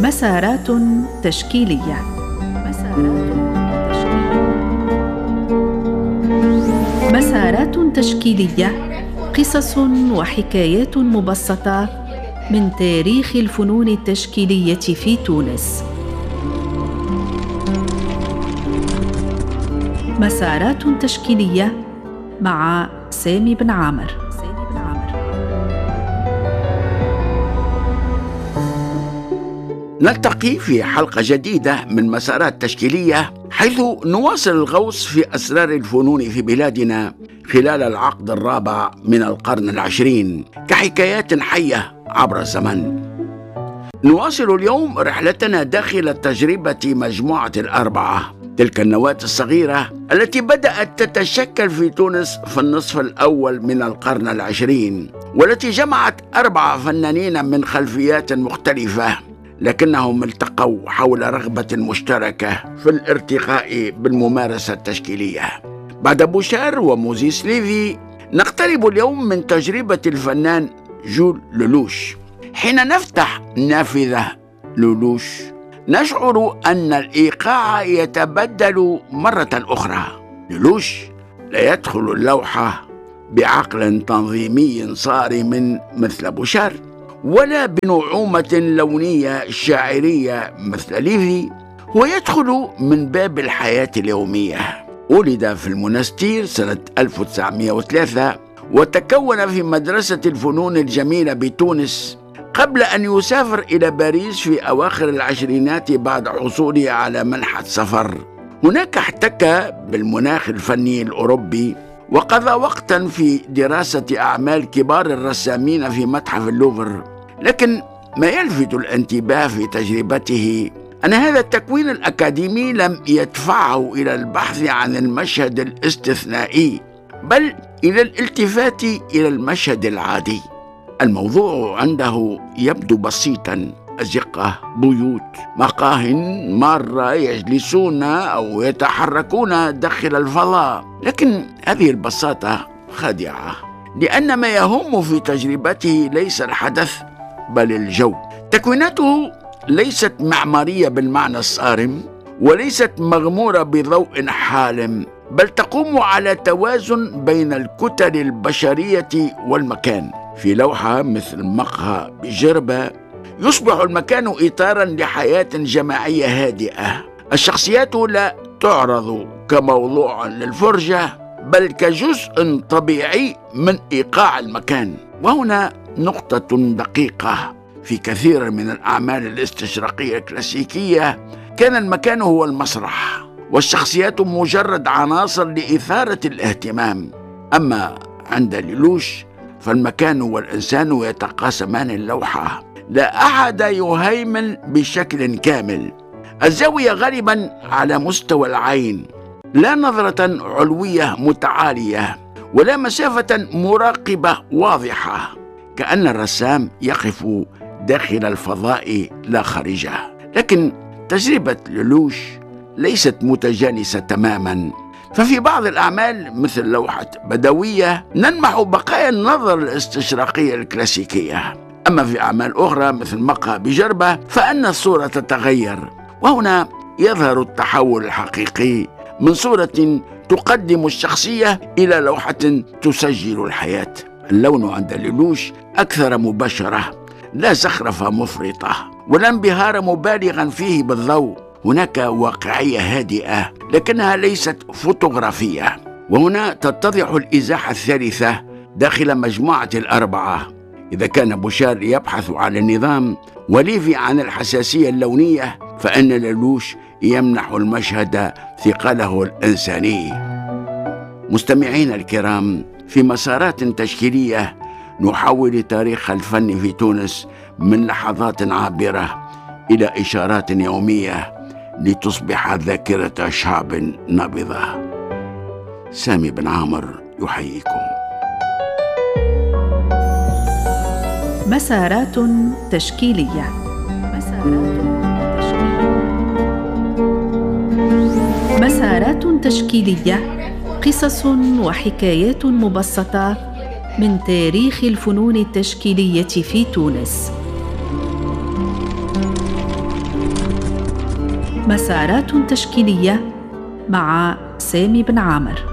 مسارات تشكيلية. مسارات تشكيلية، قصص وحكايات مبسطة من تاريخ الفنون التشكيلية في تونس. مسارات تشكيلية مع سامي بن عامر. نلتقي في حلقة جديدة من مسارات تشكيلية، حيث نواصل الغوص في أسرار الفنون في بلادنا خلال العقد الرابع من القرن العشرين كحكايات حية عبر الزمن. نواصل اليوم رحلتنا داخل تجربة مجموعة الأربعة، تلك النواة الصغيرة التي بدأت تتشكل في تونس في النصف الأول من القرن العشرين، والتي جمعت 4 فنانين من خلفيات مختلفة، لكنهم التقوا حول رغبة مشتركة في الارتقاء بالممارسة التشكيلية. بعد بوشار وموزيس ليفي، نقترب اليوم من تجربة الفنان جول لولوش. حين نفتح نافذة لولوش نشعر أن الإيقاع يتبدل مرة أخرى. لولوش لا يدخل اللوحة بعقل تنظيمي صارم مثل بوشار، ولا بنعومة لونية شاعرية مثل ليفي. هو يدخل من باب الحياة اليومية. ولد في المنستير سنة 1903، وتكون في مدرسة الفنون الجميلة بتونس قبل أن يسافر إلى باريس في أواخر العشرينات بعد حصوله على منحة سفر. هناك احتكى بالمناخ الفني الأوروبي، وقضى وقتا في دراسة أعمال كبار الرسامين في متحف اللوفر. لكن ما يلفت الانتباه في تجربته أن هذا التكوين الأكاديمي لم يدفعه إلى البحث عن المشهد الاستثنائي، بل إلى الالتفات إلى المشهد العادي. الموضوع عنده يبدو بسيطا: أزقة، بيوت، مقاه مرة يجلسون أو يتحركون داخل الفضاء. لكن هذه البساطة خادعة، لأن ما يهم في تجربته ليس الحدث بل الجو. تكويناته ليست معمارية بالمعنى الصارم، وليست مغمورة بضوء حالم، بل تقوم على توازن بين الكتل البشرية والمكان. في لوحة مثل مقهى بجربة يصبح المكان إطاراً لحياة جماعية هادئة. الشخصيات لا تعرض كموضوع للفرجة، بل كجزء طبيعي من إيقاع المكان. وهنا نقطة دقيقة: في كثير من الأعمال الاستشراقية الكلاسيكية كان المكان هو المسرح، والشخصيات مجرد عناصر لإثارة الاهتمام. أما عند لولوش فالمكان والإنسان يتقاسمان اللوحة، لا أحد يهيمن بشكل كامل. الزاوية غالبا على مستوى العين، لا نظرة علوية متعالية، ولا مسافة مراقبة واضحة، كأن الرسام يقف داخل الفضاء لا خارجه. لكن تجربة لولوش ليست متجانسة تماما، ففي بعض الأعمال مثل لوحة بدوية نلمح بقايا النظر الاستشراقية الكلاسيكية. أما في أعمال أخرى مثل مقهى بجربة فإن الصورة تتغير، وهنا يظهر التحول الحقيقي من صورة تقدم الشخصية إلى لوحة تسجل الحياة. اللون عند لولوش أكثر مباشرة، لا زخرفة مفرطة ولا انبهار مبالغا فيه بالضوء. هناك واقعية هادئة لكنها ليست فوتوغرافية. وهنا تتضح الإزاحة الثالثة داخل مجموعة الأربعة. إذا كان بوشار يبحث عن النظام وليفي عن الحساسية اللونية، فإن لولوش يمنح المشهد ثقله الإنساني. مستمعين الكرام، في مسارات تشكيلية نحول تاريخ الفن في تونس من لحظات عابرة إلى إشارات يومية لتصبح ذاكرة شعب نابضة. سامي بن عامر يحييكم. مسارات تشكيلية. مسارات تشكيلية، قصص وحكايات مبسطة من تاريخ الفنون التشكيلية في تونس. مسارات تشكيلية مع سامي بن عامر.